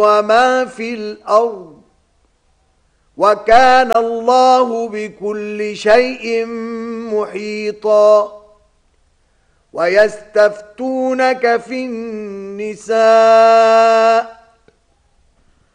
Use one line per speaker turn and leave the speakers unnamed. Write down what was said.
وما في الأرض وكان الله بكل شيء محيطا ويستفتونك في النساء